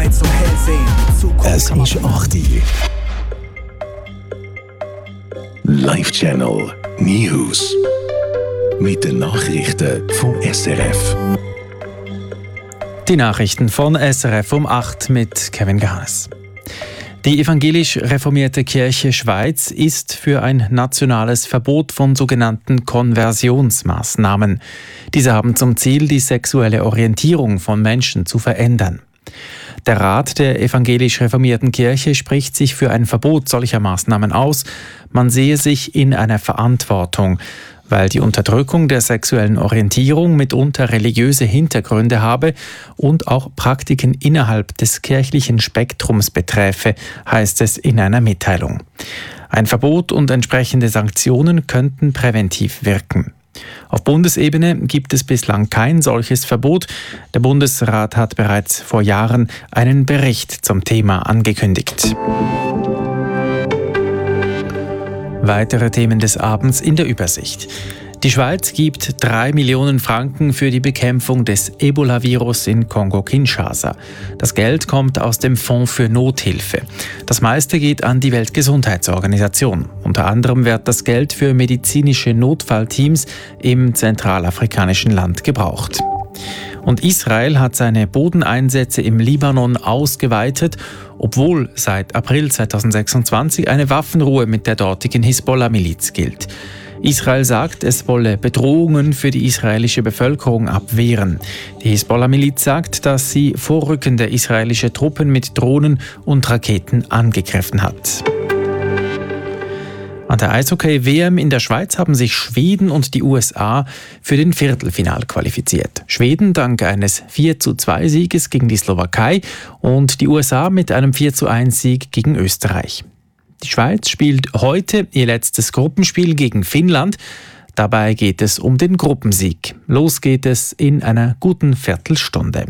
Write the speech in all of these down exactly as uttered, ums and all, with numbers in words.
Zeit zum Hellsehen. Es ist acht Uhr. Live Channel News. Mit den Nachrichten vom S R F. Die Nachrichten von S R F um acht mit Kevin Ganes. Die evangelisch reformierte Kirche Schweiz ist für ein nationales Verbot von sogenannten Konversionsmaßnahmen. Diese haben zum Ziel, die sexuelle Orientierung von Menschen zu verändern. Der Rat der evangelisch reformierten Kirche spricht sich für ein Verbot solcher Maßnahmen aus. Man sehe sich in einer Verantwortung, weil die Unterdrückung der sexuellen Orientierung mitunter religiöse Hintergründe habe und auch Praktiken innerhalb des kirchlichen Spektrums beträfe, heißt es in einer Mitteilung. Ein Verbot und entsprechende Sanktionen könnten präventiv wirken. Auf Bundesebene gibt es bislang kein solches Verbot. Der Bundesrat hat bereits vor Jahren einen Bericht zum Thema angekündigt. Weitere Themen des Abends in der Übersicht. Die Schweiz gibt drei Millionen Franken für die Bekämpfung des Ebola-Virus in Kongo-Kinshasa. Das Geld kommt aus dem Fonds für Nothilfe. Das meiste geht an die Weltgesundheitsorganisation. Unter anderem wird das Geld für medizinische Notfallteams im zentralafrikanischen Land gebraucht. Und Israel hat seine Bodeneinsätze im Libanon ausgeweitet, obwohl seit April zweitausendsechsundzwanzig eine Waffenruhe mit der dortigen Hisbollah-Miliz gilt. Israel sagt, es wolle Bedrohungen für die israelische Bevölkerung abwehren. Die Hisbollah-Miliz sagt, dass sie vorrückende israelische Truppen mit Drohnen und Raketen angegriffen hat. An der Eishockey-W M in der Schweiz haben sich Schweden und die U S A für den Viertelfinal qualifiziert. Schweden dank eines vier zu zwei Sieges gegen die Slowakei und die U S A mit einem vier zu eins Sieg gegen Österreich. Die Schweiz spielt heute ihr letztes Gruppenspiel gegen Finnland. Dabei geht es um den Gruppensieg. Los geht es in einer guten Viertelstunde.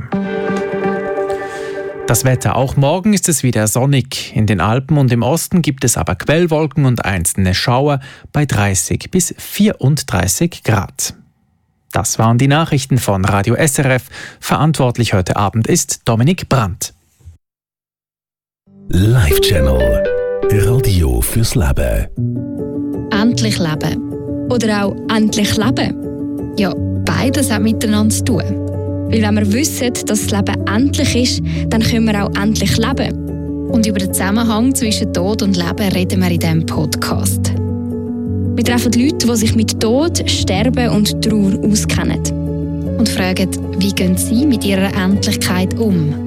Das Wetter. Auch morgen ist es wieder sonnig. In den Alpen und im Osten gibt es aber Quellwolken und einzelne Schauer bei dreißig bis vierunddreißig Grad. Das waren die Nachrichten von Radio S R F. Verantwortlich heute Abend ist Dominik Brandt. Live Channel. Radio fürs Leben. Endlich leben. Oder auch endlich leben. Ja, beides hat miteinander zu tun. Weil wenn wir wissen, dass das Leben endlich ist, dann können wir auch endlich leben. Und über den Zusammenhang zwischen Tod und Leben reden wir in diesem Podcast. Wir treffen Leute, die sich mit Tod, Sterben und Trauer auskennen. Und fragen, wie gehen sie mit ihrer Endlichkeit um?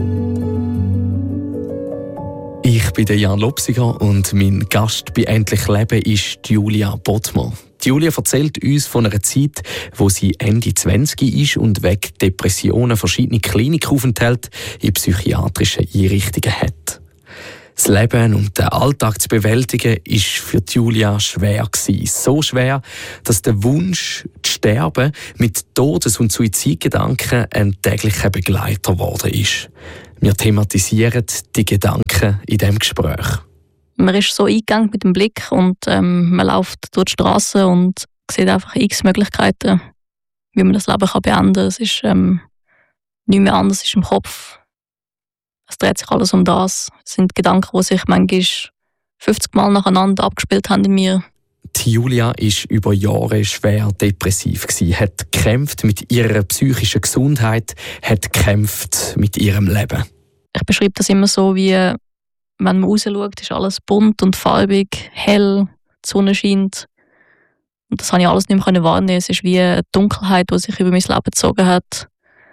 Ich bin der Jan Lopsiger und mein Gast bei Endlich Leben ist Julia Bodmer. Julia erzählt uns von einer Zeit, wo sie Ende zwanzig ist und wegen Depressionen verschiedene Klinikaufenthalte in psychiatrischen Einrichtungen hat. Das Leben und den Alltag zu bewältigen, war für Julia schwer gewesen. So schwer, dass der Wunsch, zu sterben, mit Todes- und Suizidgedanken ein täglicher Begleiter geworden ist. Wir thematisieren die Gedanken in diesem Gespräch. Man ist so eingegangen mit dem Blick und ähm, man läuft durch die Straße und sieht einfach x Möglichkeiten, wie man das Leben kann beenden kann. Es ist ähm, nicht mehr anders, es ist im Kopf. Es dreht sich alles um das. Es sind Gedanken, die sich manchmal fünfzig Mal nacheinander abgespielt haben in mir. Die Julia war über Jahre schwer depressiv, hat gekämpft mit ihrer psychischen Gesundheit, hat gekämpft mit ihrem Leben. Ich beschreibe das immer so, wie wenn man rausschaut, ist alles bunt und farbig, hell, die Sonne scheint. Und das konnte ich alles nicht mehr wahrnehmen. Es ist wie eine Dunkelheit, die sich über mein Leben gezogen hat.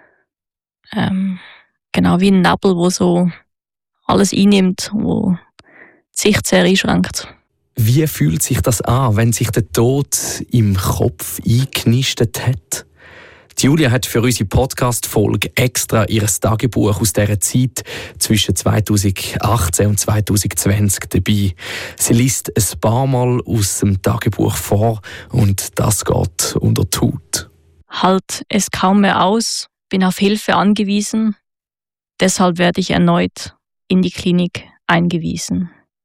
Ähm, genau wie ein Nebel, der so alles einnimmt, wo die Sicht sehr einschränkt. Wie fühlt sich das an, wenn sich der Tod im Kopf eingenistet hat? Die Julia hat für unsere Podcast-Folge extra ihr Tagebuch aus dieser Zeit zwischen zweitausendachtzehn und zweitausendzwanzig dabei. Sie liest ein paar Mal aus dem Tagebuch vor und das geht unter die Haut. Halt es kaum mehr aus, bin auf Hilfe angewiesen. Deshalb werde ich erneut in die Klinik eingewiesen.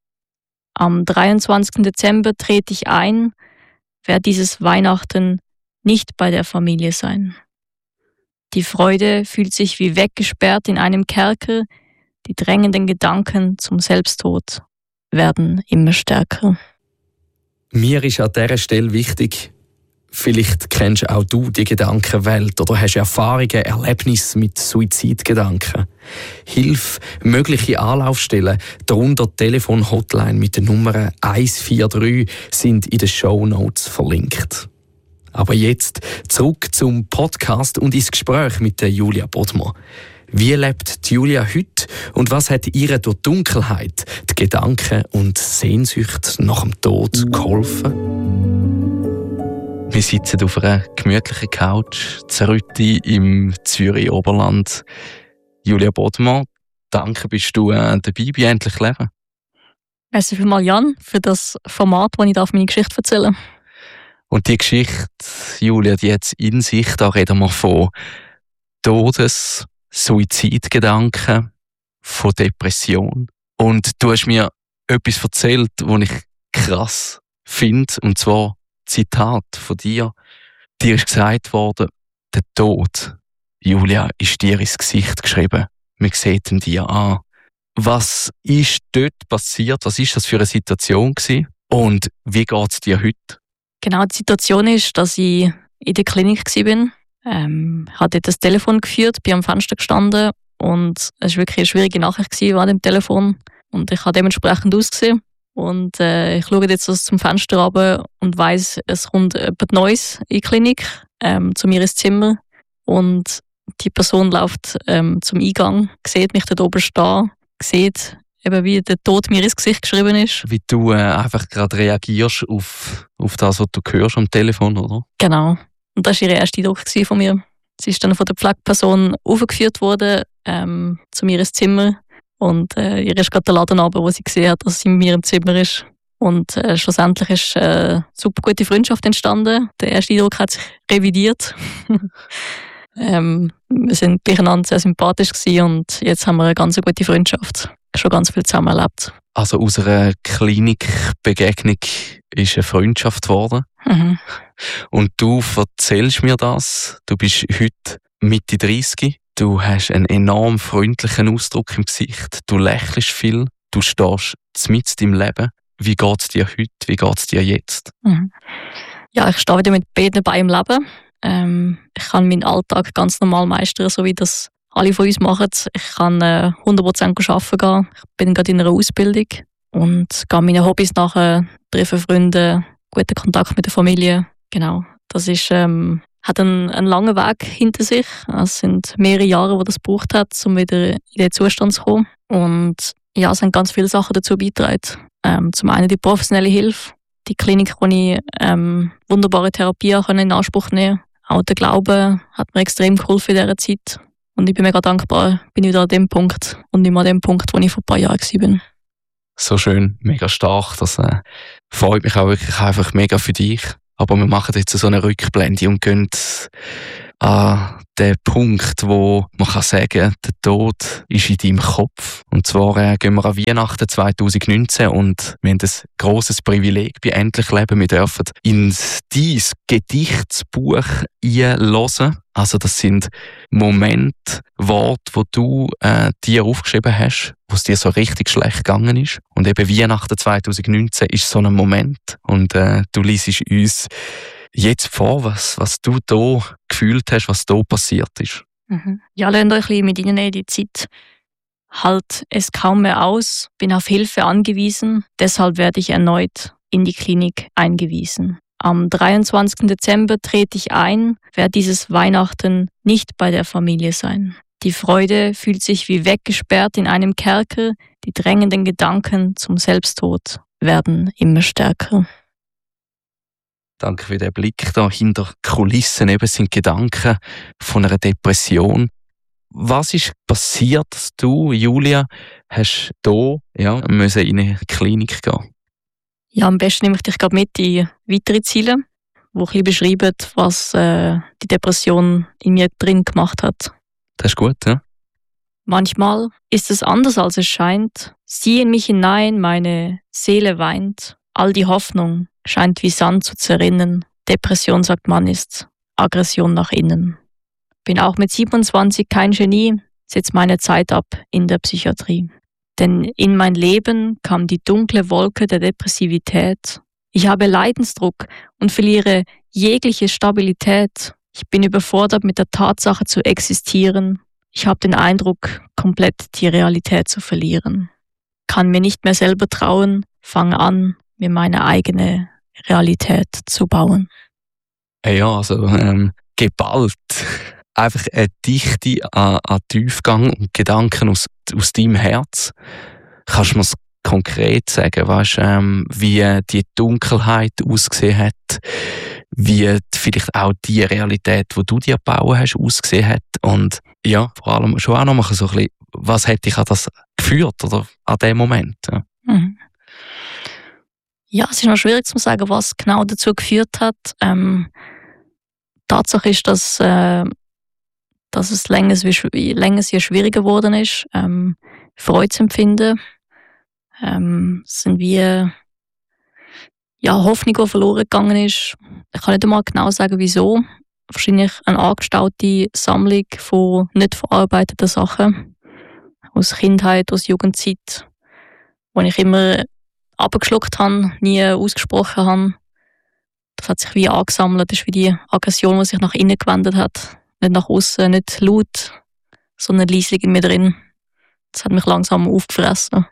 Am dreiundzwanzigsten Dezember trete ich ein, werde dieses Weihnachten nicht bei der Familie sein. Die Freude fühlt sich wie weggesperrt in einem Kerker, Die drängenden Gedanken zum Selbsttod werden immer stärker. Mir ist an dieser Stelle wichtig, vielleicht kennst auch du die Gedankenwelt oder hast Erfahrungen, Erlebnisse mit Suizidgedanken. Hilf, mögliche Anlaufstellen, darunter die Telefon-Hotline mit der Nummer eins vier drei, sind in den Shownotes verlinkt. Aber jetzt zurück zum Podcast und ins Gespräch mit der Julia Bodmer. Wie lebt Julia heute und was hat ihr durch die Dunkelheit, die Gedanken und Sehnsucht nach dem Tod geholfen? Wir sitzen auf einer gemütlichen Couch, Zerrütti im Zürich Oberland. Julia Bodmer, danke, bist du äh, dabei bei «Endlich Leben». Merci vielmals, Jan, für das Format, wo ich meine Geschichte erzählen darf. Und die Geschichte, Julia, die jetzt in sich, da reden wir von Todes-, Suizidgedanken, von Depression. Und du hast mir etwas erzählt, was ich krass finde, und zwar Zitat von dir. Dir ist gesagt worden, der Tod, Julia, ist dir ins Gesicht geschrieben. Man sieht ihn dir an. Was ist dort passiert? Was ist das für eine Situation gewesen? Und wie geht es dir heute? Genau, die Situation ist, dass ich in der Klinik war. Ähm, ich habe dort das Telefon geführt, bin am Fenster gestanden und es war wirklich eine schwierige Nachricht an dem Telefon. Und ich habe dementsprechend ausgesehen. Und äh, ich schaue jetzt zum Fenster runter und weiss, es kommt jemand Neues in die Klinik, ähm, zu mir ins Zimmer. Und die Person läuft ähm, zum Eingang, sieht mich dort oben stehen, sieht, eben wie der Tod mir ins Gesicht geschrieben ist. Wie du äh, einfach gerade reagierst auf, auf das, was du hörst am Telefon, oder? Genau. Und das war ihr erster Eindruck von mir. Sie ist dann von der Pflegeperson aufgeführt worden, ähm, zu mir ins Zimmer. Und äh, ihr ist gerade der Laden runter, wo sie gesehen hat, dass sie mit mir im Zimmer ist. Und äh, schlussendlich ist äh, eine super gute Freundschaft entstanden. Der erste Eindruck hat sich revidiert. ähm, wir sind beieinander sehr sympathisch gewesen und jetzt haben wir eine ganz gute Freundschaft. Schon ganz viel zusammen erlebt. Also aus einer Klinikbegegnung ist eine Freundschaft geworden. Mhm. Und du erzählst mir das. Du bist heute Mitte dreißig. Du hast einen enorm freundlichen Ausdruck im Gesicht. Du lächelst viel. Du stehst mitten im Leben. Wie geht es dir heute? Wie geht es dir jetzt? Mhm. Ja, ich stehe wieder mit beiden Beinen im Leben. Ähm, ich kann meinen Alltag ganz normal meistern, so wie das alle von uns machen. Ich kann äh, hundert Prozent arbeiten gehen. Ich bin gerade in einer Ausbildung und gehe meinen Hobbys nachher, treffe Freunde, guten Kontakt mit der Familie. Genau, das ist, ähm, hat einen, einen langen Weg hinter sich. Es sind mehrere Jahre, die das gebraucht hat, um wieder in den Zustand zu kommen. Und ja, es haben ganz viele Sachen dazu beigetragen. Ähm, zum einen die professionelle Hilfe, die Klinik, wo ich ähm, wunderbare Therapie in Anspruch nehmen konnte. Auch der Glaube hat mir extrem geholfen in dieser Zeit. Und ich bin mega dankbar, bin ich wieder an dem Punkt und nicht mehr an dem Punkt, wo ich vor ein paar Jahren war. So schön, mega stark. Das äh, freut mich auch wirklich einfach mega für dich. Aber wir machen jetzt so eine Rückblende und gehen an den Punkt, wo man kann sagen, der Tod ist in deinem Kopf. Und zwar äh, gehen wir an Weihnachten zwanzig neunzehn und wir haben ein grosses Privileg bei «Endlich Leben». Wir dürfen ins dein Gedichtsbuch einhören. Also das sind Momente, Worte, die du äh, dir aufgeschrieben hast, wo es dir so richtig schlecht gegangen ist. Und eben Weihnachten zwanzig neunzehn ist so ein Moment. Und äh, du liest uns jetzt vor, was, was du da gefühlt hast, was da passiert ist. Mhm. Ja, lernt euch ein bisschen mit ihnen in die Zeit. Halt es kaum mehr aus, bin auf Hilfe angewiesen, deshalb werde ich erneut in die Klinik eingewiesen. Am dreiundzwanzigsten Dezember trete ich ein, werde dieses Weihnachten nicht bei der Familie sein. Die Freude fühlt sich wie weggesperrt in einem Kerker, die drängenden Gedanken zum Selbsttod werden immer stärker. Danke für den Blick da hinter Kulissen. Eben sind Gedanken von einer Depression. Was ist passiert, dass du, Julia, hast hier ja, müssen in eine Klinik gehen? Ja, am besten nehme ich dich gerade mit in weitere Ziele, die ein bisschen beschreiben, was äh, die Depression in mir drin gemacht hat. Das ist gut, ja? Manchmal ist es anders, als es scheint. Sieh in mich hinein, meine Seele weint. All die Hoffnung scheint wie Sand zu zerrinnen. Depression, sagt man, ist Aggression nach innen. Bin auch mit siebenundzwanzig kein Genie. sitze meine Zeit ab in der Psychiatrie. Denn in mein Leben kam die dunkle Wolke der Depressivität. Ich habe Leidensdruck und verliere jegliche Stabilität. Ich bin überfordert mit der Tatsache zu existieren. Ich habe den Eindruck, komplett die Realität zu verlieren. Kann mir nicht mehr selber trauen, fange an, mir meine eigene Realität zu bauen. Ja, also ähm, geballt. Einfach eine Dichte an, an Tiefgang und Gedanken aus, aus deinem Herz. Kannst du mir konkret sagen, weißt, ähm, wie die Dunkelheit ausgesehen hat, wie vielleicht auch die Realität, die du dir gebaut hast, ausgesehen hat und ja, vor allem schon auch noch mal so ein bisschen, was hat dich an das geführt oder an dem Moment? Ja. Mhm. Ja, es ist noch schwierig zu sagen, was genau dazu geführt hat. Ähm, Tatsache ist, dass, äh, dass es länger, länger sehr schwieriger geworden ist, ähm, Freude zu empfinden. Ähm, es sind wie ja, Hoffnung, die verloren gegangen ist. Ich kann nicht einmal genau sagen, wieso. Wahrscheinlich eine angestaute Sammlung von nicht verarbeiteten Sachen. Aus Kindheit, aus Jugendzeit, wo ich immer abgeschluckt habe, nie ausgesprochen habe. Das hat sich wie angesammelt. Das ist wie die Aggression, die sich nach innen gewendet hat. Nicht nach außen, nicht laut, sondern leislich in mir drin. Das hat mich langsam aufgefressen.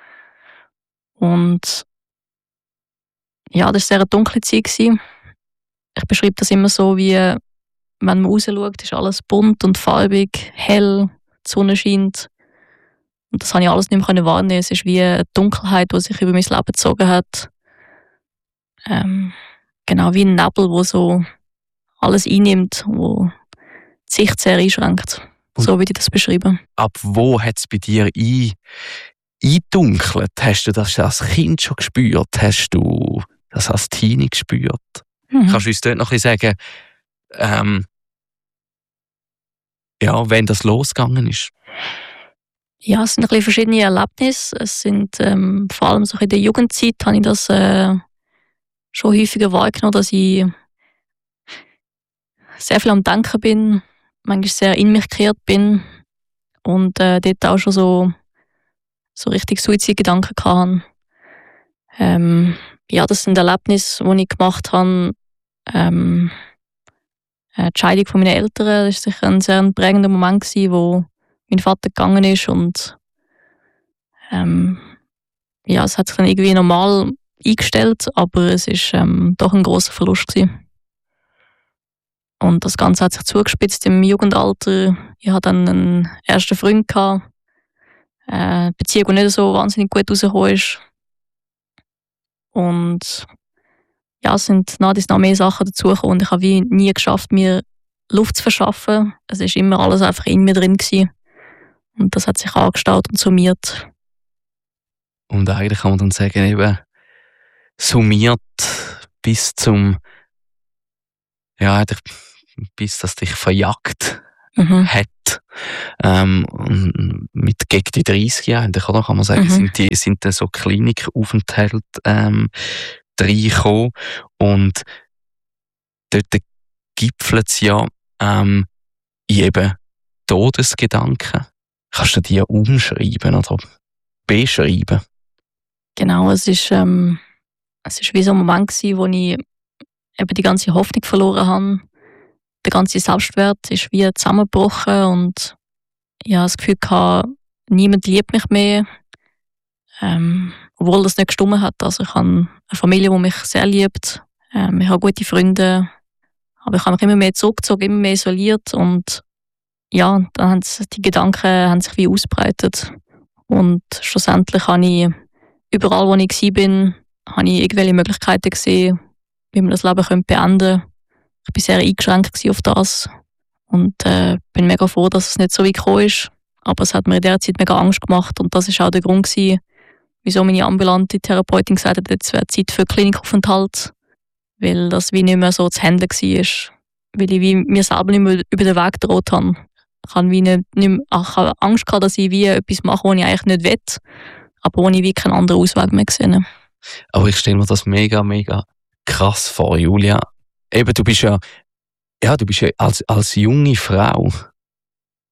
Und ja, das war eine sehr dunkle Zeit. Ich beschreibe das immer so, wie wenn man rausschaut, ist alles bunt und farbig, hell, die Sonne scheint. Und das konnte ich alles nicht mehr wahrnehmen. Es ist wie eine Dunkelheit, die sich über mein Leben gezogen hat. Ähm, genau wie ein Nebel, der so alles einnimmt, wo die Sicht sehr einschränkt. Und so würde ich das beschreiben. Ab wo hat es bei dir ein, eingedunkelt? Hast du das als Kind schon gespürt? Hast du das als Teenie gespürt? Mhm. Kannst du uns dort noch ein bisschen sagen, ähm, ja, wenn das losgegangen ist? Ja, es sind ein bisschen verschiedene Erlebnisse. Es sind ähm, vor allem so in der Jugendzeit habe ich das äh, schon häufiger wahrgenommen, dass ich sehr viel am Denken bin, manchmal sehr in mich gekehrt bin und äh, dort auch schon so, so richtig Suizidgedanken hatte. Ähm, ja, das sind Erlebnisse, die ich gemacht habe. Ähm, die Scheidung von meinen Eltern, das war sicher ein sehr prägender Moment, wo mein Vater gegangen ist und ähm, ja, es hat sich dann irgendwie normal eingestellt, aber es ist ähm, doch ein grosser Verlust gewesen. Und das Ganze hat sich zugespitzt im Jugendalter. Ich hatte dann einen ersten Freund gehabt, äh, die Beziehung, die nicht so wahnsinnig gut rausgekommen ist. Und ja, es sind nach dies noch mehr Sachen dazugekommen und ich habe wie nie geschafft, mir Luft zu verschaffen. Es war immer alles einfach in mir drin gewesen. Und das hat sich angestaut und summiert. Und eigentlich kann man dann sagen, eben summiert bis zum, ja, eigentlich bis das dich verjagt mhm. hat. Ähm, mit gegen die dreißig Jahren, oder kann man sagen, mhm. sind die sind dann so Klinikaufenthalte ähm, reingekommen und dort gipfelt es ja ähm, in eben Todesgedanken. Kannst du die umschreiben oder beschreiben? Genau, es ist, ähm, es ist wie so ein Moment gewesen, wo ich eben die ganze Hoffnung verloren habe. Der ganze Selbstwert ist wie zusammengebrochen und ich habe das Gefühl gehabt, niemand liebt mich mehr. Ähm, obwohl das nicht gestimmt hat. Also ich habe eine Familie, die mich sehr liebt. Ähm, ich habe gute Freunde. Aber ich habe mich immer mehr zurückgezogen, immer mehr isoliert und ja, dann haben die Gedanken haben sich wie ausgebreitet. Und schlussendlich habe ich überall, wo ich war, habe ich irgendwelche Möglichkeiten gesehen, wie man das Leben beenden könnte. Ich war sehr eingeschränkt auf das und äh, bin mega froh, dass es nicht so weit gekommen ist. Aber es hat mir in der Zeit mega Angst gemacht und das war auch der Grund gewesen, wieso meine ambulante Therapeutin gesagt hat, jetzt wäre Zeit für Klinikaufenthalt, weil das wie nicht mehr so zu handeln war. Weil ich wie mir selber nicht mehr über den Weg gedroht habe. Ich habe, wie nicht, nicht mehr, ich habe Angst gehabt, dass ich wie etwas mache, was ich eigentlich nicht will, aber wo ich wie keinen anderen Ausweg mehr gesehen habe. Aber ich stelle mir das mega, mega krass vor, Julia. Eben, du bist ja, ja, du bist ja als, als junge Frau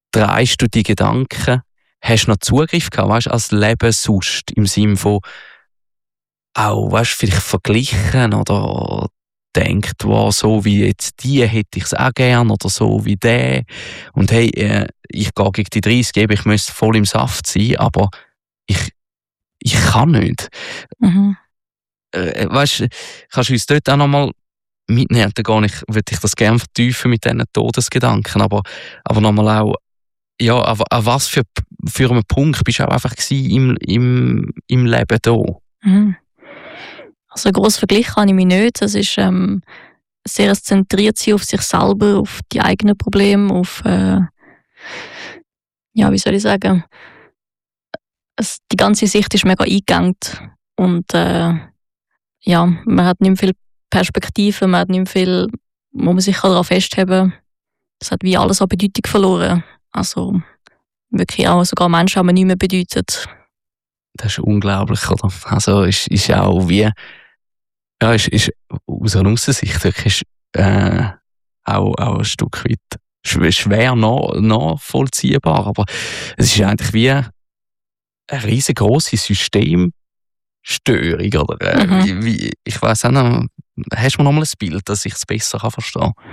drehst du die Gedanken, hast du noch Zugriff gehabt, weißt, als Leben sonst, im Sinne von auch, weißt, vielleicht verglichen oder denkt, wow, so wie jetzt die hätte ich es auch gern oder so wie der. Und hey, äh, ich gehe gegen die dreißig, eben, ich müsste voll im Saft sein, aber ich, ich kann nicht. Mhm. Äh, weißt, kannst du uns dort auch nochmal mitnehmen? Da gar nicht, würde ich das gerne vertiefen mit diesen Todesgedanken, aber, aber nochmal auch, ja, an, an was für, für einen Punkt bist du auch einfach im, im, im Leben da? Mhm. Also einen grossen Vergleich habe ich mich nicht. Es ist ähm, sehr zentriert sein auf sich selber, auf die eigenen Probleme, auf, äh, ja, wie soll ich sagen, es, die ganze Sicht ist mega eingegangen und äh, ja, man hat nicht mehr viel Perspektive, man hat nicht mehr viel, wo man sich daran festheben kann. Es hat wie alles an Bedeutung verloren. Also wirklich auch sogar Menschen haben nicht mehr bedeutet. Das ist unglaublich, oder? Also ist, ist auch wie, ja, ist, ist aus einer Aussicht wirklich äh, auch, auch ein Stück weit schwer, schwer nach, nachvollziehbar, aber es ist eigentlich wie eine riesengroße Systemstörung, oder? Äh, Mhm. wie, wie, ich weiss auch noch, hast du mir noch mal ein Bild, dass ich es besser kann verstehen kann?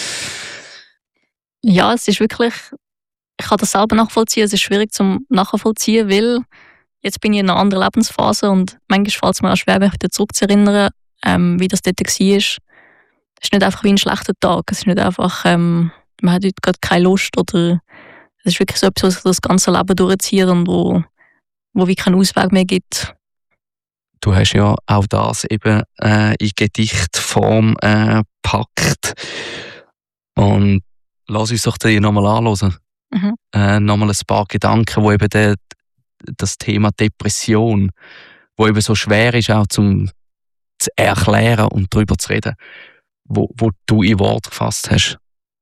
Ja, es ist wirklich, ich kann das selber nachvollziehen, es ist schwierig zum nachvollziehen, weil jetzt bin ich in einer anderen Lebensphase und manchmal fällt es mir auch schwer, mich wieder zurückzuerinnern, ähm, wie das dort war. Es ist nicht einfach wie ein schlechter Tag, es ist nicht einfach, ähm, man hat heute gerade keine Lust oder es ist wirklich so etwas, was sich das ganze Leben durchzieht und wo, wo wie keinen Ausweg mehr gibt. Du hast ja auch das eben äh, in Gedichtform äh, gepackt. Und lass uns doch die nochmal anhören. Mhm. Äh, nochmal ein paar Gedanken, wo eben der, das Thema Depression, wo eben so schwer ist, auch zum zu erklären und darüber zu reden, wo, wo du in Wort gefasst hast.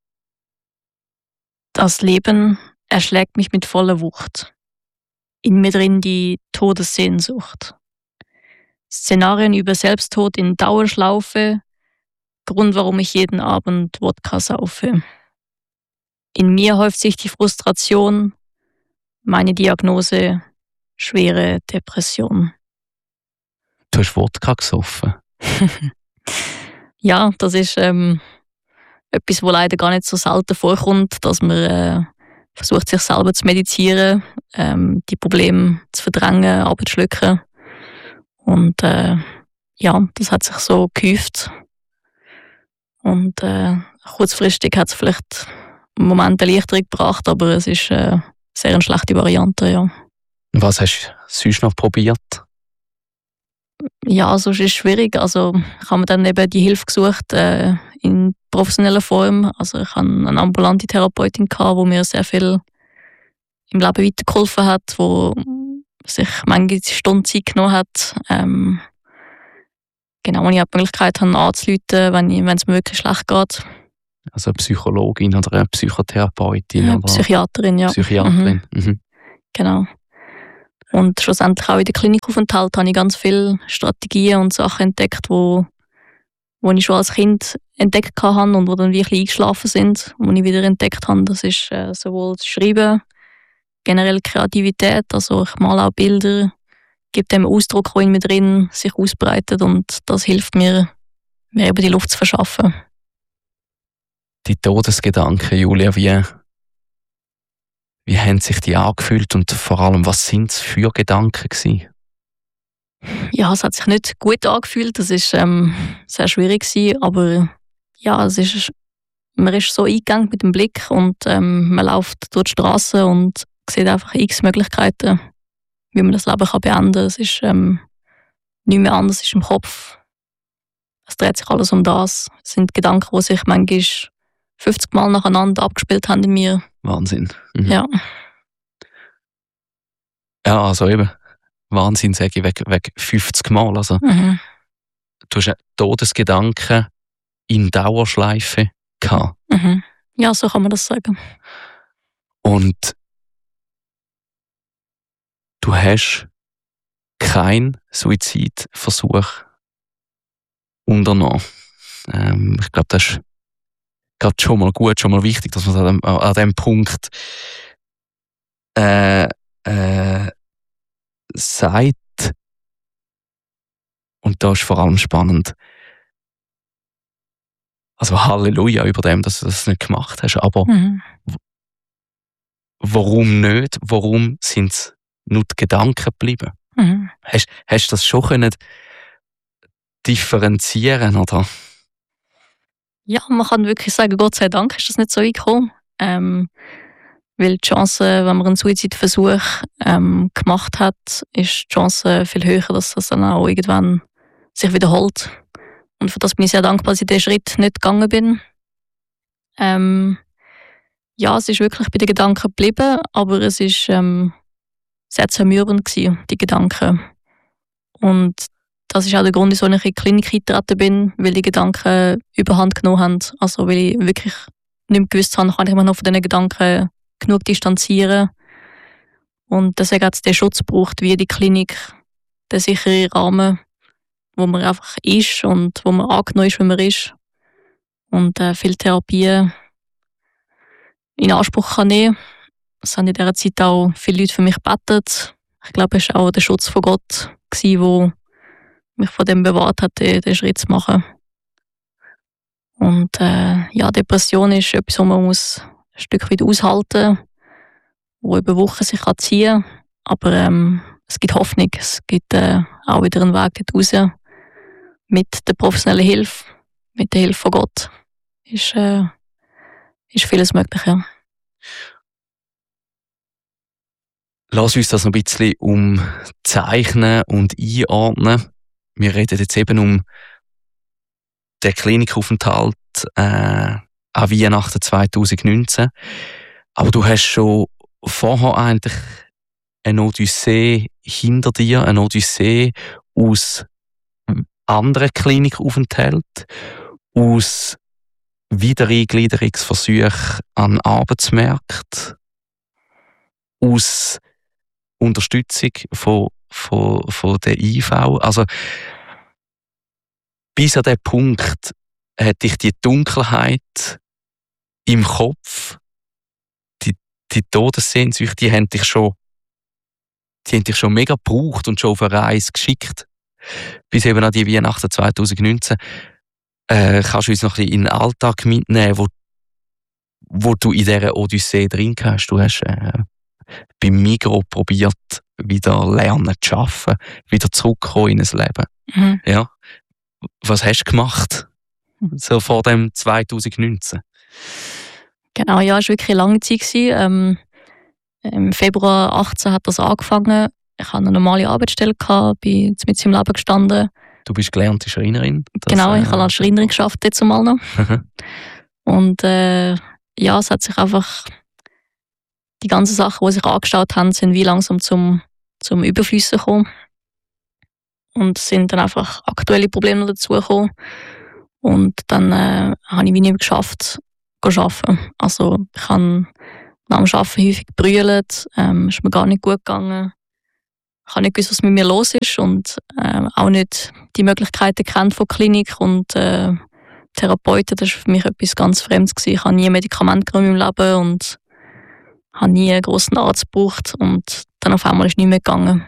Das Leben erschlägt mich mit voller Wucht. In mir drin die Todessehnsucht. Szenarien über Selbsttod in Dauerschlaufe, Grund, warum ich jeden Abend Wodka saufe. In mir häuft sich die Frustration, meine Diagnose, schwere Depression. Du hast Wodka gesoffen. Ja, das ist ähm, etwas, was leider gar nicht so selten vorkommt, dass man äh, versucht, sich selber zu medizieren, ähm, die Probleme zu verdrängen, abzuschlucken. Und äh, ja, das hat sich so gehäuft. Und äh, kurzfristig hat es vielleicht einen Moment eine Erleichterung gebracht, aber es ist äh, sehr eine schlechte Variante, ja. Was hast du sonst noch probiert? Ja, sonst ist es schwierig. Also ich habe mir dann eben die Hilfe gesucht äh, in professioneller Form. Also ich hatte eine ambulante Therapeutin, die mir sehr viel im Leben weitergeholfen hat, die sich manche Stunden Zeit genommen hat. Ähm, genau, und ich habe die Möglichkeit habe, anzurufen, wenn, ich, wenn es mir wirklich schlecht geht. Also eine Psychologin oder eine Psychotherapeutin? Ja, oder Psychiaterin, ja. Psychiaterin. Mhm. Mhm. Genau. Und schlussendlich auch in der Klinikaufenthalt habe ich ganz viele Strategien und Sachen entdeckt, wo, wo ich schon als Kind entdeckt habe und wo dann wirklich eingeschlafen sind. Und die ich wieder entdeckt habe, das ist äh, sowohl das Schreiben, generell Kreativität, also ich male auch Bilder, gebe dem Ausdruck, der in mir drin sich ausbreitet und das hilft mir, mir eben die Luft zu verschaffen. Die Todesgedanken, Julia, wie, wie haben sich die angefühlt und vor allem, was sind es für Gedanken gewesen? Ja, es hat sich nicht gut angefühlt, das ist ähm, sehr schwierig gewesen, aber ja, es ist, man ist so eingegangen mit dem Blick und ähm, man läuft durch die Straße und sieht einfach x Möglichkeiten, wie man das Leben kann beenden kann. Es ist ähm, nicht mehr anders, es ist im Kopf. Es dreht sich alles um das. Es sind Gedanken, die sich manchmal fünfzig Mal nacheinander abgespielt haben in mir. Wahnsinn. Mhm. Ja. Ja, also eben. Wahnsinn, sage ich, wegen, wegen fünfzig Mal. Also, Mhm. du hast einen Todesgedanken in Dauerschleife gehabt. Mhm. Ja, so kann man das sagen. Und du hast keinen Suizidversuch unternommen. Ähm, ich glaube, das ist gerade schon mal gut, schon mal wichtig, dass man an dem, an dem Punkt äh, äh, sagt. Und da ist vor allem spannend, also Halleluja über dem, dass du das nicht gemacht hast, aber Mhm. warum nicht? Warum sind es nur die Gedanken geblieben? Mhm. Hast, hast du das schon können differenzieren, oder? Ja, man kann wirklich sagen, Gott sei Dank ist das nicht so weit gekommen. Ähm, weil die Chance, wenn man einen Suizidversuch ähm, gemacht hat, ist die Chance viel höher, dass das dann auch irgendwann sich wiederholt. Und für das bin ich sehr dankbar, dass ich diesen Schritt nicht gegangen bin. Ähm, ja, es ist wirklich bei den Gedanken geblieben, aber es ist ähm, sehr zermürbend gewesen, die Gedanken. Und das ist auch der Grund, wieso ich in die Klinik eingetreten bin, weil die Gedanken überhand genommen haben. Also weil ich wirklich nicht mehr gewusst habe, kann ich mich noch von diesen Gedanken genug distanzieren. Und deswegen hat es den Schutz gebraucht, wie die Klinik, der sichere Rahmen, wo man einfach ist und wo man angenommen ist, wie man ist. Und äh, viele Therapien in Anspruch kann nehmen. Es haben in dieser Zeit auch viele Leute für mich gebetet. Ich glaube, es war auch der Schutz von Gott, der mich von dem bewahrt hat, den, den Schritt zu machen. Und äh, ja, Depression ist etwas, was man muss ein Stück weit aushalten muss, wo über Wochen sich kann ziehen kann. Aber ähm, es gibt Hoffnung, es gibt äh, auch wieder einen Weg dort raus. Mit der professionellen Hilfe, mit der Hilfe von Gott, ist, äh, ist vieles möglich. Ja. Lass uns das noch ein bisschen umzeichnen und einordnen. Wir reden jetzt eben um den Klinikaufenthalt äh, an Weihnachten zwanzig neunzehn. Aber du hast schon vorher eigentlich eine Odyssee hinter dir, eine Odyssee aus anderen Klinikaufenthalten, aus Wiedereingliederungsversuchen an Arbeitsmärkten, aus Unterstützung von, von, von der I V. Also, bis an diesen Punkt hat dich die Dunkelheit im Kopf, die, die Todessehnsucht, die haben dich schon, die haben dich schon mega gebraucht und schon auf eine Reise geschickt. Bis eben an die Weihnachten zwanzig neunzehn. Äh, kannst du uns noch ein bisschen in den Alltag mitnehmen, wo, wo du in dieser Odyssee drin hast? Du hast äh, beim Migros probiert, wieder lernen zu arbeiten, wieder zurückkommen in ein Leben. Mhm. Ja. Was hast du gemacht? So vor dem zwanzig neunzehn? Genau, ja, es war wirklich eine lange Zeit. Ähm, Im Februar achtzehn hat das angefangen. Ich hatte eine normale Arbeitsstelle, bin mit im Leben gestanden. Du bist gelernte Schreinerin? Das, Genau, ich äh, habe als Schreinerin gearbeitet, jetzt mal noch. Und äh, ja, es hat sich einfach, die ganzen Sachen, die sich angestaut haben, sind wie langsam zum, zum Überfließen gekommen. Und es sind dann einfach aktuelle Probleme dazugekommen. Und dann äh, habe ich wie nicht mehr geschafft, zu arbeiten. Also ich habe nach dem Arbeiten häufig gebrüllt, ähm, es ist mir gar nicht gut gegangen. Ich habe nicht gewusst, was mit mir los ist und äh, auch nicht die Möglichkeiten kennt von Klinik und äh, Therapeuten. Das war für mich etwas ganz Fremdes gewesen. Ich habe nie ein Medikament genommen im Leben und habe nie einen grossen Arzt gebraucht und dann auf einmal ist es nicht mehr gegangen.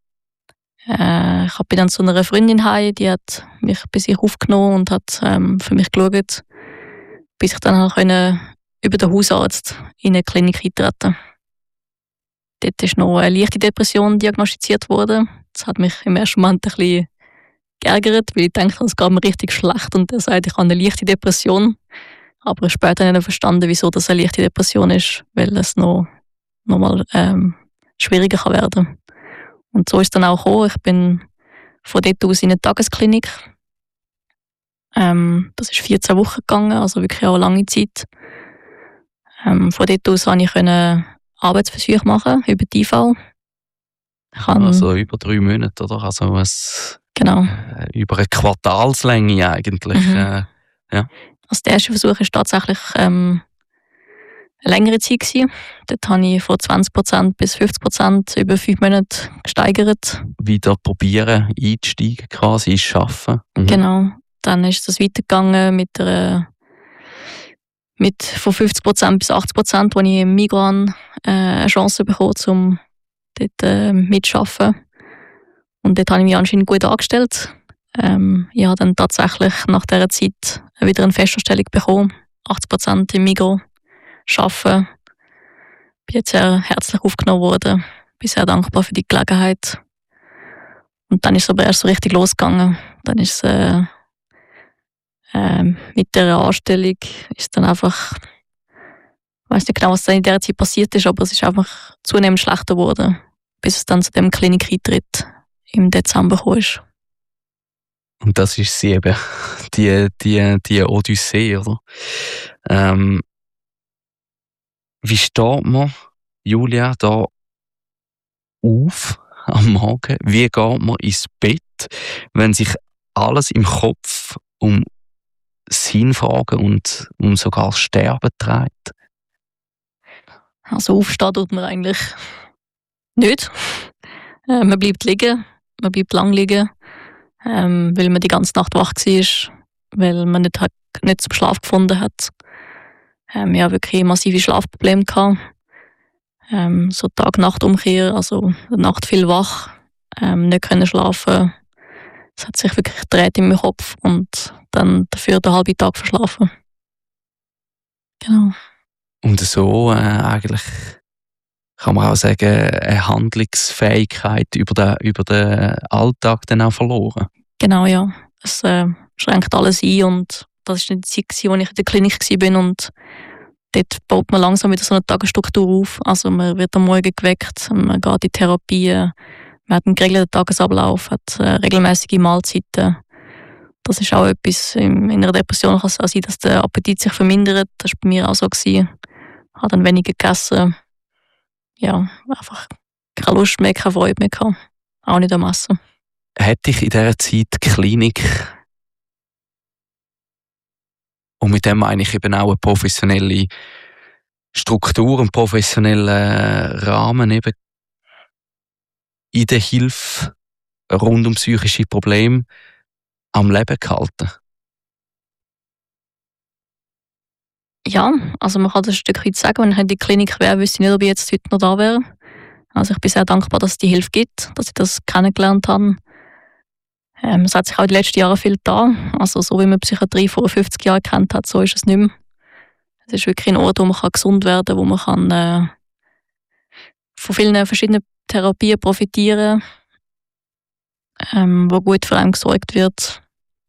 Äh, ich bin dann zu einer Freundin heim, die hat mich bei sich aufgenommen und hat ähm, für mich geschaut, bis ich dann konnte über den Hausarzt in eine Klinik eintreten. Dort ist noch eine leichte Depression diagnostiziert worden. Das hat mich im ersten Moment ein bisschen geärgert, weil ich dachte, es geht mir richtig schlecht und er sagt, ich habe eine leichte Depression. Aber später habe ich verstanden, wieso das eine leichte Depression ist, weil es noch, noch mal ähm, schwieriger kann werden. Und so ist es dann auch gekommen. Ich bin von dort aus in eine Tagesklinik. Ähm, das ist vierzehn Wochen gegangen, also wirklich auch eine lange Zeit. Ähm, von dort aus konnte ich Arbeitsversuche machen über die I V. Ich kann, also über drei Monate, oder? Also ein, genau. Äh, über eine Quartalslänge eigentlich. Mhm. Äh, ja. Also der erste Versuch war tatsächlich ähm, eine längere Zeit gewesen. Dort habe ich von zwanzig Prozent bis fünfzig Prozent über fünf Monate gesteigert. Wieder probieren, einzusteigen quasi, ins Arbeiten. Mhm. Genau. Dann ist es weitergegangen mit einer mit von fünfzig Prozent bis achtzig Prozent, wo ich im Migros äh, eine Chance bekommen, um dort äh, mitzuarbeiten. Und dort habe ich mich anscheinend gut angestellt. Ähm, ich habe dann tatsächlich nach dieser Zeit wieder eine Festanstellung bekommen. achtzig Prozent im Migros arbeiten. Bin jetzt sehr herzlich aufgenommen worden. Bin sehr dankbar für die Gelegenheit. Und dann ist es aber erst so richtig losgegangen. Dann ist es äh, äh, mit der Anstellung ist dann einfach, ich weiß nicht genau, was dann in dieser Zeit passiert ist, aber es ist einfach zunehmend schlechter geworden, bis es dann zu dem Klinikeintritt im Dezember gekommen ist. Und das ist sie eben, die, die, die Odyssee, oder? Ähm, wie steht man, Julia, da auf am Morgen? Wie geht man ins Bett, wenn sich alles im Kopf um Sinnfragen und um sogar das Sterben dreht? Also aufstehen tut man eigentlich nicht. Äh, man bleibt liegen, man bleibt lang liegen, ähm, weil man die ganze Nacht wach war, weil man nicht, hat, nicht zum Schlaf gefunden hat. Ähm, ich hatte wirklich massive Schlafprobleme gehabt. Ähm, so Tag-Nacht-Umkehr, also Nacht viel wach, ähm, nicht können schlafen. Es hat sich wirklich gedreht in meinem Kopf und dann dafür den halben Tag verschlafen. Genau. Und so äh, eigentlich kann man auch sagen, eine Handlungsfähigkeit über den, über den Alltag dann auch verloren. Genau, ja. Es äh, schränkt alles ein und das war nicht die Zeit, als ich in der Klinik war und dort baut man langsam wieder so eine Tagesstruktur auf. Also man wird am Morgen geweckt, man geht in die Therapie, man hat einen geregelten Tagesablauf, hat äh, regelmäßige Mahlzeiten. Das ist auch etwas, in einer Depression kann es auch sein, dass der Appetit sich vermindert. Das war bei mir auch so. Ich habe dann weniger gegessen. Ja, einfach keine Lust mehr, keine Freude mehr gehabt. Auch nicht am Essen. Hätte ich in dieser Zeit die Klinik, und mit dem meine ich eben auch eine professionelle Struktur, einen professionellen Rahmen eben in der Hilfe rund um psychische Probleme am Leben gehalten? Ja, also man kann das ein Stück weit sagen, wenn ich in die Klinik wäre, wüsste ich nicht, ob ich jetzt heute noch da wäre. Also ich bin sehr dankbar, dass es die Hilfe gibt, dass ich das kennengelernt habe. Ähm, es hat sich auch in den letzten Jahren viel getan. Also so wie man Psychiatrie vor fünfzig Jahren kennt hat, so ist es nicht mehr. Es ist wirklich ein Ort, wo man kann gesund werden kann, wo man kann, äh, von vielen verschiedenen Therapien profitieren kann, ähm, wo gut für einen gesorgt wird.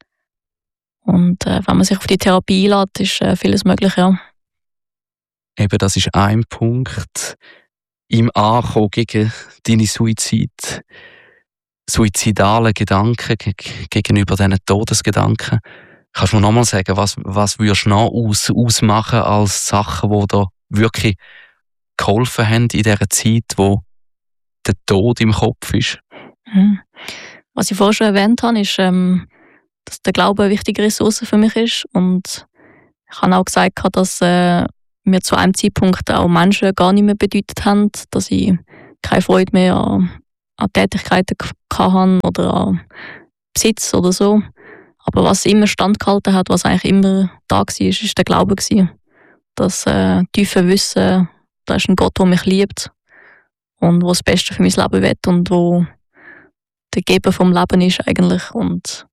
Und äh, wenn man sich auf die Therapie einlädt, ist äh, vieles möglich, ja. Eben, das ist ein Punkt im Ankommen gegen deine Suizid, suizidalen Gedanken, ge- gegenüber diesen Todesgedanken. Kannst du mir nochmal sagen, was, was würdest du noch aus, ausmachen als Sachen, die da wirklich geholfen haben in dieser Zeit, wo der Tod im Kopf ist? Mhm. Was ich vorher schon erwähnt habe, ist, ähm, dass der Glaube eine wichtige Ressource für mich ist. Und ich habe auch gesagt, dass äh, mir zu einem Zeitpunkt auch Menschen gar nicht mehr bedeutet haben, dass ich keine Freude mehr an, an Tätigkeiten hatte oder an Besitz oder so. Aber was immer standgehalten hat, was eigentlich immer da war, ist der Glaube gewesen. Das äh, tiefe Wissen, da ist ein Gott, der mich liebt und der das Beste für mein Leben will und wo der Geber vom Leben ist eigentlich. Und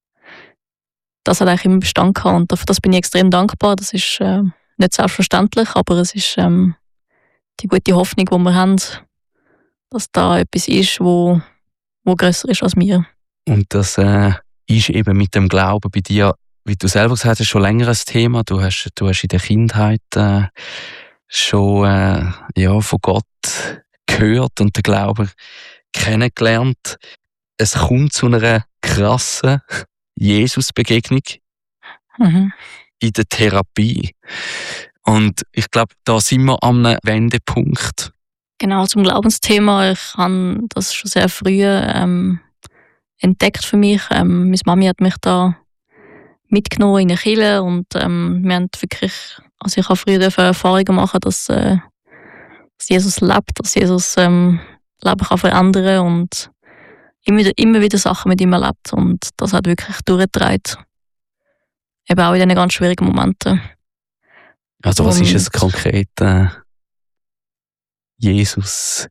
das hat eigentlich immer Bestand gehabt und dafür das bin ich extrem dankbar. Das ist äh, nicht selbstverständlich, aber es ist ähm, die gute Hoffnung, die wir haben, dass da etwas ist, wo, wo grösser ist als wir. Und das äh, ist eben mit dem Glauben bei dir, wie du selber gesagt hast, schon länger ein Thema. Du hast, du hast in der Kindheit äh, schon äh, ja, von Gott gehört und den Glauben kennengelernt. Es kommt zu einer krassen Jesus-Begegnung Mhm. in der Therapie. Und ich glaube, da sind wir an einem Wendepunkt. Genau, zum Glaubensthema. Ich habe das schon sehr früh ähm, entdeckt für mich. Ähm, meine Mami hat mich da mitgenommen in eine Kirche und ähm, wir haben wirklich, also ich habe früher Erfahrungen machen, dass, äh, dass Jesus lebt, dass Jesus ähm, Leben kann verändern und immer wieder, immer wieder Sachen mit ihm erlebt und das hat wirklich durchgetragen. Eben auch in diesen ganz schwierigen Momenten. Also was Und ist es konkret? Äh, Jesus,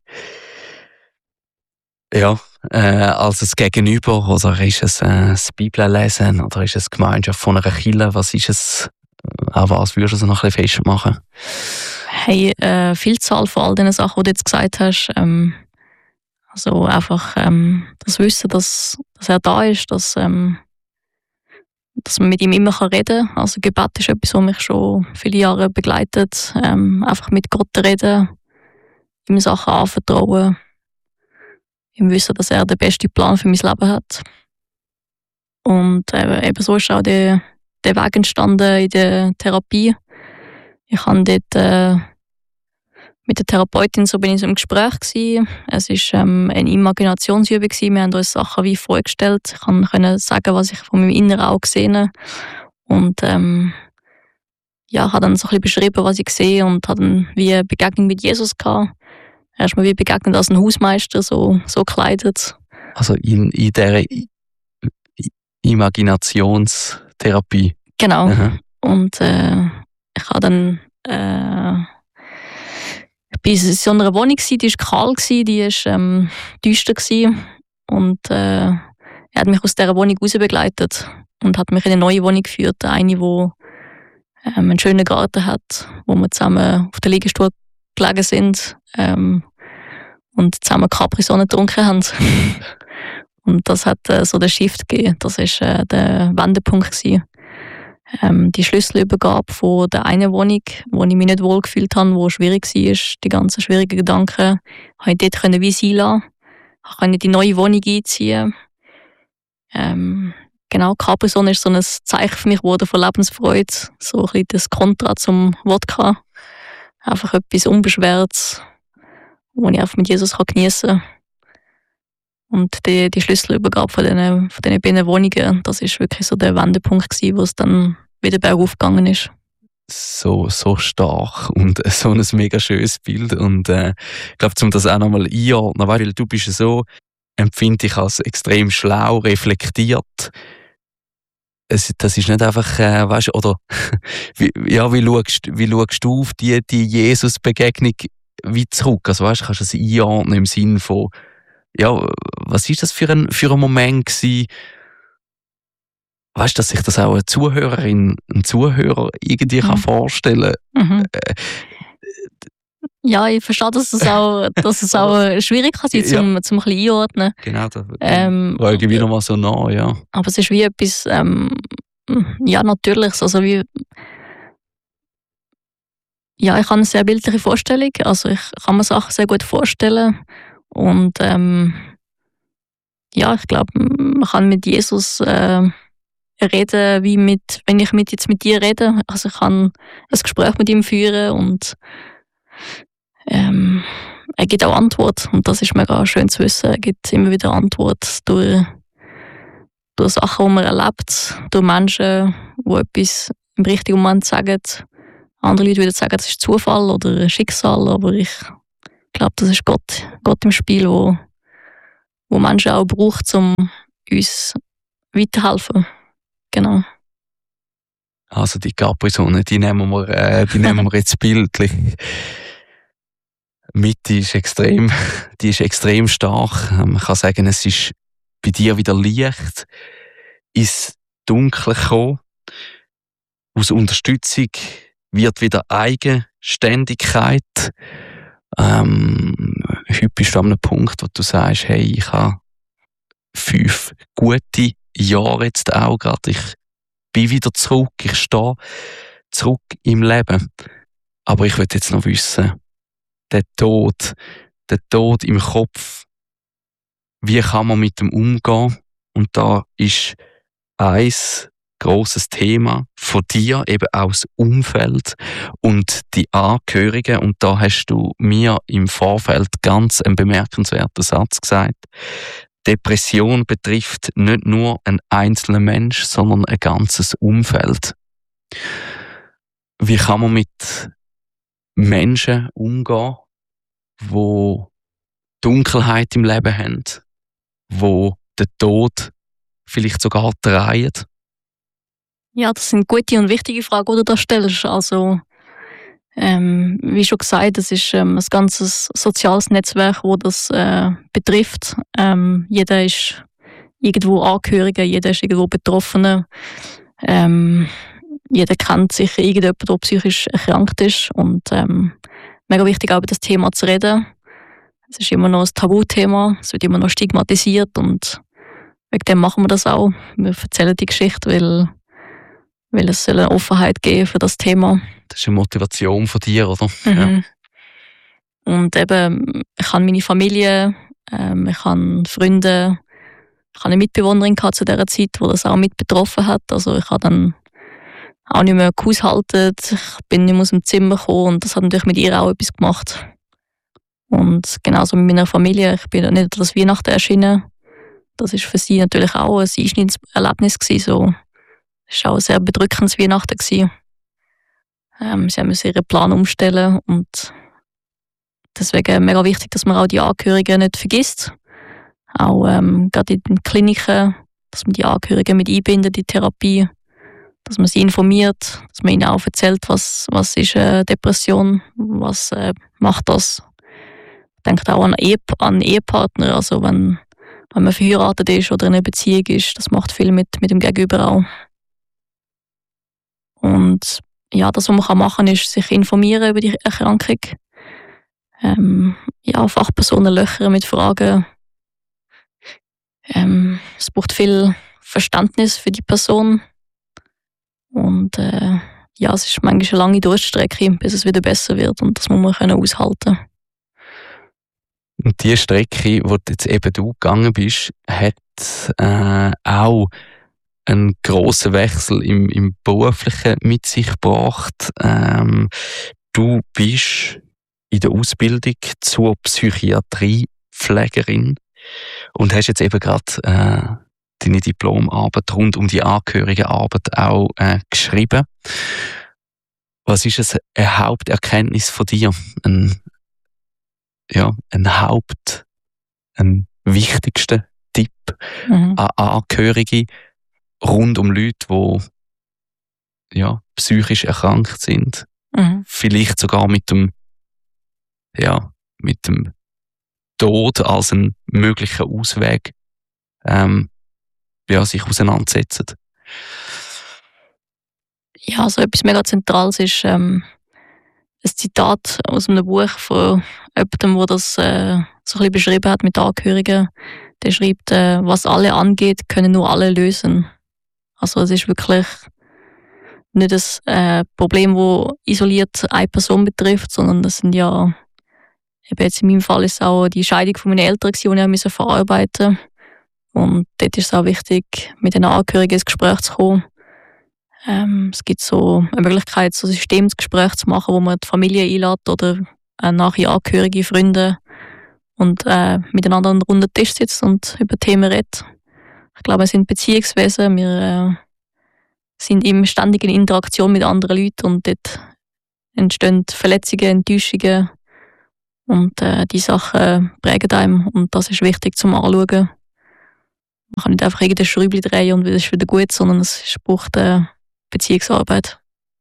ja, äh, als ein Gegenüber, oder ist es äh, das Bibellesen, oder ist es die Gemeinschaft von einer Kirche? Was ist es? Auch was würdest du noch ein bisschen festmachen? Hey, äh, Vielzahl von all diesen Sachen, die du jetzt gesagt hast. Ähm, also einfach ähm, das Wissen, dass, dass er da ist, dass, ähm, dass man mit ihm immer reden kann. Also Gebet ist etwas, was mich schon viele Jahre begleitet. Ähm, einfach mit Gott reden, ihm Sachen anvertrauen, ihm wissen, dass er den besten Plan für mein Leben hat. Und äh, eben so ist auch der, der Weg entstanden in der Therapie. Ich habe dort äh, mit der Therapeutin so bin ich so im Gespräch gewesen. Es war ähm, eine Imaginationsübung gewesen. Wir haben uns Sachen wie vorgestellt. Ich konnte sagen, was ich von meinem inneren Auge gesehen und ähm, ja, habe dann so ein bisschen beschrieben, was ich sehe und habe dann wie eine Begegnung mit Jesus gehabt. Er ist mir wie begegnet als ein Hausmeister, so, so gekleidet. Also in, in dieser I- I- Imaginationstherapie. Genau. Aha. Und äh, ich habe dann äh, ich war in so einer Wohnung, die war kalt, die war ähm, düster. Und äh, er hat mich aus dieser Wohnung raus begleitet und hat mich in eine neue Wohnung geführt. Eine, die ähm, einen schönen Garten hat, wo wir zusammen auf der Liegestuhl gelegen sind ähm, und zusammen Capri-Sonne getrunken haben. Und das hat äh, so den Shift gegeben. Das war äh, der Wendepunkt gewesen. Ähm, die Schlüsselübergabe von der einen Wohnung, wo ich mich nicht wohl gefühlt habe, wo schwierig war, die ganzen schwierigen Gedanken, konnte ich dort wie sein lassen. Ich konnte die neue Wohnung einziehen. Ähm, genau, Capri-Sonne ist so ein Zeichen für mich geworden von Lebensfreude. So ein bisschen das Kontra zum Wodka. Einfach etwas Unbeschwertes, wo ich einfach mit Jesus geniessen kann. Und die, die Schlüsselübergabe von diesen, von diesen beiden Wohnungen, das war wirklich so der Wendepunkt gewesen, wo es dann wieder bergauf gegangen ist. So, so stark und äh, so ein mega schönes Bild. Und äh, ich glaube, um das auch nochmal einordnen, weil du bist so, empfinde ich als extrem schlau, reflektiert. Es, das ist nicht einfach, äh, weißt, oder wie, ja, wie schaust, wie schaust du auf die, die Jesus-Begegnung wie zurück? Also weißt, kannst du das einordnen im Sinn von, ja, was ist das für ein, für ein Moment gewesen? Weißt du, dass sich das auch eine Zuhörerin, ein Zuhörer irgendwie Mhm. kann vorstellen Mhm. Äh, Ja, ich verstehe, dass es auch, dass es auch schwierig kann sein, Ja. zum, zum ein bisschen einordnen. Genau, da Ähm, frage ich wieder mal so nach, ja. Aber es ist wie etwas, ähm, ja, Natürliches. Also wie, ja, ich habe eine sehr bildliche Vorstellung. Also ich kann mir Sachen sehr gut vorstellen. Und ähm, ja, ich glaube, man kann mit Jesus äh, reden, wie mit, wenn ich mit, jetzt mit dir rede. Also ich kann ein Gespräch mit ihm führen und ähm, er gibt auch Antwort. Und das ist mega schön zu wissen. Er gibt immer wieder Antwort durch, durch Sachen, die man erlebt, durch Menschen, die etwas im richtigen Moment sagen. Andere Leute würden sagen, das ist Zufall oder Schicksal, aber ich glaube, das ist Gott, Gott im Spiel, wo, wo Menschen auch braucht, um uns weiterhelfen. Genau. Also die Capri-Sonne, die nehmen wir, äh, die nehmen wir jetzt bildlich. Mitte ist extrem, die ist extrem stark. Man kann sagen, es ist bei dir wieder Licht ins Dunkle gekommen. Aus Unterstützung wird wieder Eigenständigkeit. Ähm, heute bist du an einem Punkt, wo du sagst, hey, ich habe fünf gute Jahre jetzt auch gerade. Ich bin wieder zurück, ich stehe zurück im Leben. Aber ich will jetzt noch wissen, der Tod, der Tod im Kopf, wie kann man mit dem umgehen? Und da ist ein grosses Thema von dir, eben auch das Umfeld und die Angehörigen. Und da hast du mir im Vorfeld ganz einen bemerkenswerten Satz gesagt. Depression betrifft nicht nur einen einzelnen Mensch, sondern ein ganzes Umfeld. Wie kann man mit Menschen umgehen, die Dunkelheit im Leben haben, die den Tod vielleicht sogar drehen? Ja, das sind gute und wichtige Fragen, die du da stellst. Also, Ähm, wie schon gesagt, das ist ähm, ein ganzes soziales Netzwerk, das das äh, betrifft. Ähm, jeder ist irgendwo Angehöriger, jeder ist irgendwo Betroffener. Ähm, jeder kennt sicher irgendjemanden, der psychisch erkrankt ist. Und ähm, mega wichtig, auch über das Thema zu reden. Es ist immer noch ein Tabuthema, es wird immer noch stigmatisiert und wegen dem machen wir das auch. Wir erzählen die Geschichte, weil, weil es soll eine Offenheit geben für das Thema. Das ist eine Motivation von dir, oder? Mhm. Ja. Und eben, ich habe meine Familie, ähm, ich habe Freunde, ich habe eine Mitbewohnerin gehabt zu dieser Zeit, die das auch mit betroffen hat. Also ich habe dann auch nicht mehr gehaushaltet, ich bin nicht mehr aus dem Zimmer gekommen und das hat natürlich mit ihr auch etwas gemacht. Und genauso mit meiner Familie, ich bin nicht an das Weihnachten erschienen. Das war für sie natürlich auch ein Einschnittserlebnis gewesen, so. Es war auch ein sehr bedrückendes Weihnachten gewesen. Ähm, sie mussten ihren Plan umstellen und deswegen mega wichtig, dass man auch die Angehörigen nicht vergisst. Auch ähm, gerade in den Kliniken, dass man die Angehörigen mit einbindet in die Therapie, dass man sie informiert, dass man ihnen auch erzählt, was, was ist eine Depression, was äh, macht das. Denkt auch an, Ehe, an Ehepartner, also wenn, wenn man verheiratet ist oder in einer Beziehung ist, das macht viel mit, mit dem Gegenüber auch. Und ja, das, was man machen kann, ist sich informieren über die Erkrankung. Ähm, ja, Fachpersonen löchern mit Fragen. Ähm, es braucht viel Verständnis für die Person. Und äh, ja, es ist manchmal eine lange Durststrecke, bis es wieder besser wird. Und das muss man können aushalten. Und die Strecke, wo jetzt eben du gegangen bist, hat äh, auch einen grossen Wechsel im, im Beruflichen mit sich gebracht. Ähm, du bist in der Ausbildung zur Psychiatriepflegerin und hast jetzt eben gerade äh, deine Diplomarbeit rund um die Angehörigenarbeit auch äh, geschrieben. Was ist es, eine Haupterkenntnis von dir? Ein, ja, ein Haupt, ein wichtigster Tipp mhm. an Angehörige rund um Leute, die ja, psychisch erkrankt sind. Mhm. Vielleicht sogar mit dem, ja, mit dem Tod als einen möglichen Ausweg ähm, ja, sich auseinandersetzen. Ja, also etwas mega Zentrales ist ähm, ein Zitat aus einem Buch von jemandem, der das äh, so ein bisschen beschrieben hat mit Angehörigen. Der schreibt, äh, was alle angeht, können nur alle lösen. Also es ist wirklich nicht ein äh, Problem, das isoliert eine Person betrifft, sondern das sind ja, eben jetzt in meinem Fall ist es auch die Scheidung von meinen Eltern, die ich musste verarbeiten. Und dort ist es auch wichtig, mit den Angehörigen ins Gespräch zu kommen. Ähm, es gibt so eine Möglichkeit, so ein Systemsgespräch zu machen, wo man die Familie einlädt oder äh, nachher Angehörige, Freunde und äh, miteinander an einem runden Tisch sitzt und über Themen redet. Ich glaube, wir sind Beziehungswesen, wir äh, sind in ständiger Interaktion mit anderen Leuten und dort entstehen Verletzungen, Enttäuschungen und äh, die Sachen prägen einem und das ist wichtig zum Anschauen. Man kann nicht einfach irgendein Schräubchen drehen und es ist wieder gut, sondern es braucht äh, Beziehungsarbeit.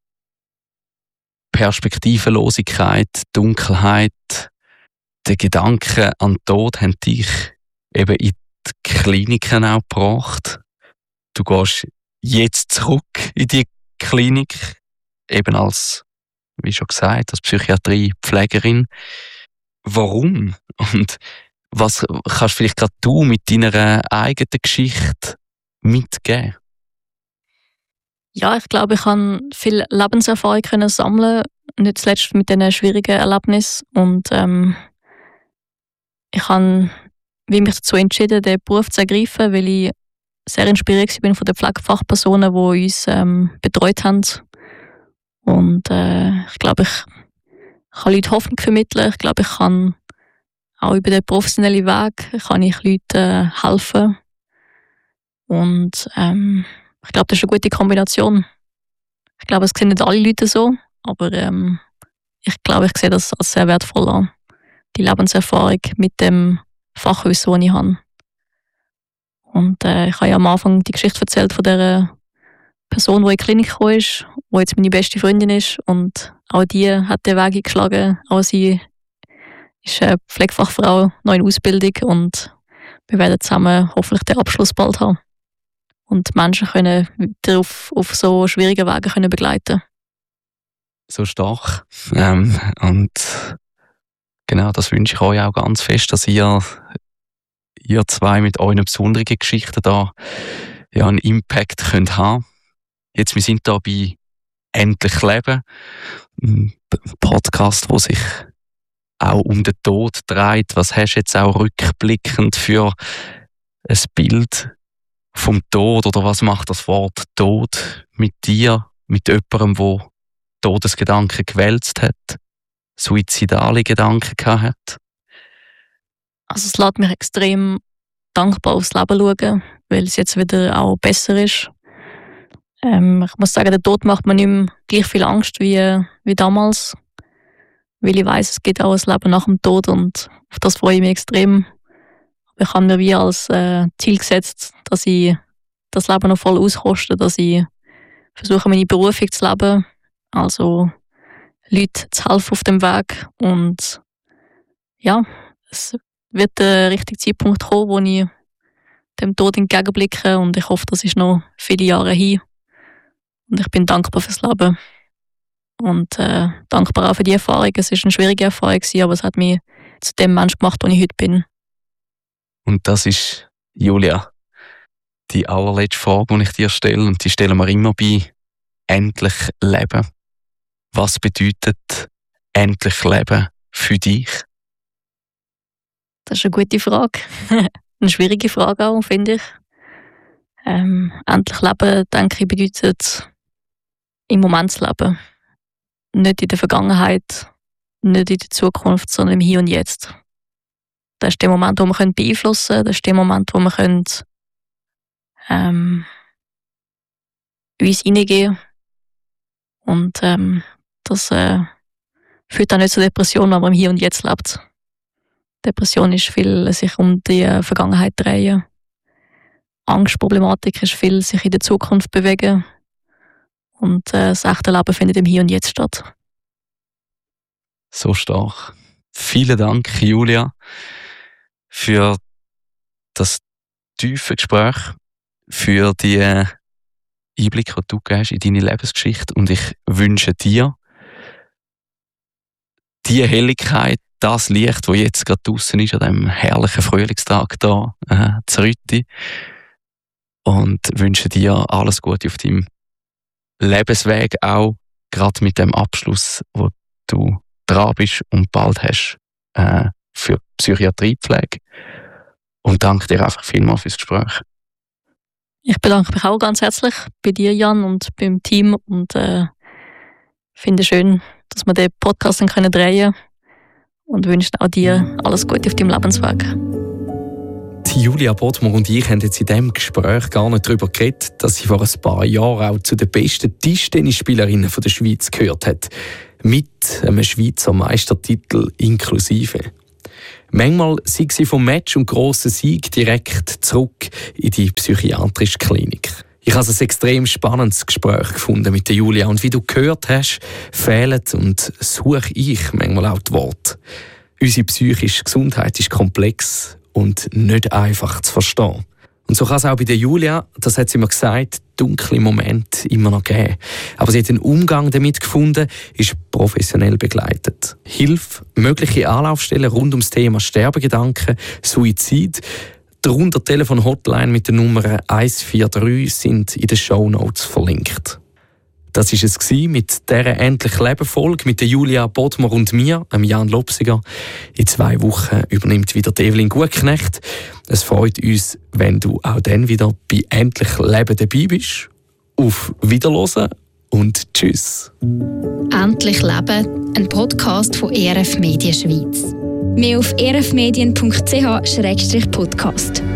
Perspektivenlosigkeit, Dunkelheit, der Gedanke an den Tod haben dich eben in die Kliniken auch gebracht. Du gehst jetzt zurück in die Klinik, eben als, wie schon gesagt, als Psychiatriepflegerin. Warum? Und was kannst vielleicht gerade du mit deiner eigenen Geschichte mitgeben? Ja, ich glaube, ich kann viel Lebenserfahrung können sammeln, nicht zuletzt mit diesen schwierigen Erlebnissen. Und ähm, ich habe wie mich dazu entschieden, den Beruf zu ergreifen, weil ich sehr inspiriert bin von den Pflegefachpersonen, die uns ähm, betreut haben. Und äh, ich glaube, ich kann Leuten Hoffnung vermitteln. Ich glaube, ich kann auch über den professionellen Weg kann ich Leuten äh, helfen. Und ähm, ich glaube, das ist eine gute Kombination. Ich glaube, es sehen nicht alle Leute so, aber ähm, ich glaube, ich sehe das als sehr wertvoll an. Die Lebenserfahrung mit dem Fachwissen, das ich habe. Und äh, ich habe ja am Anfang die Geschichte erzählt von dieser Person, die in die Klinik gekommen ist, die jetzt meine beste Freundin ist. Und auch die hat den Weg eingeschlagen. Auch sie ist eine Pflegefachfrau, noch in Ausbildung. Und wir werden zusammen hoffentlich den Abschluss bald haben. Und Menschen können weiter auf, auf so schwierigen Wegen können begleiten. So stark. Ähm, und genau, das wünsche ich euch auch ganz fest, dass ihr, ihr zwei mit euren besonderen Geschichten da ja, einen Impact könnt haben. Jetzt, wir sind da bei «Endlich Leben», ein Podcast, wo sich auch um den Tod dreht. Was hast du jetzt auch rückblickend für ein Bild vom Tod, oder was macht das Wort Tod mit dir, mit jemandem, der Todesgedanken gewälzt hat, suizidale Gedanken gehabt hat? Also es lässt mich extrem dankbar aufs Leben schauen, weil es jetzt wieder auch besser ist. Ähm, ich muss sagen, der Tod macht mir nicht mehr gleich viel Angst wie, wie damals, weil ich weiss, es gibt auch ein Leben nach dem Tod und auf das freue ich mich extrem. Ich habe mir wie als äh, Ziel gesetzt, dass ich das Leben noch voll auskoste, dass ich versuche, meine Berufung zu leben, also Leuten zu helfen auf dem Weg. Und ja, es wird der richtige Zeitpunkt kommen, wo ich dem Tod entgegenblicke und ich hoffe, das ist noch viele Jahre hin. Und ich bin dankbar fürs Leben und äh, dankbar auch für die Erfahrung. Es war eine schwierige Erfahrung, aber es hat mich zu dem Mensch gemacht, der ich heute bin. Und das ist, Julia, die allerletzte Frage, die ich dir stelle, und die stellen wir immer bei «Endlich Leben». Was bedeutet «Endlich Leben» für dich? Das ist eine gute Frage. Eine schwierige Frage auch, finde ich. Ähm, endlich Leben, denke ich, bedeutet im Moment zu leben. Nicht in der Vergangenheit, nicht in der Zukunft, sondern im Hier und Jetzt. Das ist der Moment, wo wir beeinflussen können. Das ist der Moment, wo wir können, ähm, uns hineingehen können. Und ähm, das äh, führt auch nicht zur Depression, wenn man im Hier und Jetzt lebt. Depression ist viel sich um die Vergangenheit drehen. Angstproblematik ist viel sich in der Zukunft bewegen. Und äh, das echte Leben findet im Hier und Jetzt statt. So stark. Vielen Dank, Julia, für das tiefe Gespräch, für die Einblicke, die du gibst in deine Lebensgeschichte. Und ich wünsche dir die Helligkeit, das Licht, das jetzt gerade draussen ist, an diesem herrlichen Frühlingstag hier, äh, zu Rütti. Und wünsche dir alles Gute auf deinem Lebensweg, auch gerade mit dem Abschluss, wo du dran bist und bald hast äh, für Psychiatriepflege. Und danke dir einfach vielmals fürs Gespräch. Ich bedanke mich auch ganz herzlich bei dir, Jan, und beim Team und äh, finde es schön, dass wir den Podcast drehen können und wünsche auch dir alles Gute auf deinem Lebensweg. Die Julia Bodmer und ich haben jetzt in diesem Gespräch gar nicht darüber geredet, dass sie vor ein paar Jahren auch zu den besten Tischtennisspielerinnen der Schweiz gehört hat. Mit einem Schweizer Meistertitel inklusive. Manchmal sei sie vom Match und grossen Sieg direkt zurück in die psychiatrische Klinik. Ich habe ein extrem spannendes Gespräch gefunden mit der Julia und wie du gehört hast, fehlen und suche ich manchmal auch die Worte. Unsere psychische Gesundheit ist komplex und nicht einfach zu verstehen. Und so kann es auch bei der Julia, das hat sie mir gesagt, dunkle Momente immer noch geben. Aber sie hat einen Umgang damit gefunden, ist professionell begleitet. Hilfe, mögliche Anlaufstellen rund ums Thema Sterbegedanken, Suizid, darunter Telefon-Hotline mit der Nummer eins vier drei sind in den Shownotes verlinkt. Das war es mit dieser «Endlich Leben»-Folge mit der Julia Bodmer und mir, Jan Lopsiger. In zwei Wochen übernimmt wieder Evelyn Gutknecht. Es freut uns, wenn du auch dann wieder bei «Endlich Leben» dabei bist. Auf Wiederhören und tschüss. «Endlich Leben», ein Podcast von E R F Medien Schweiz. Mehr auf e r f medien punkt c h slash podcast.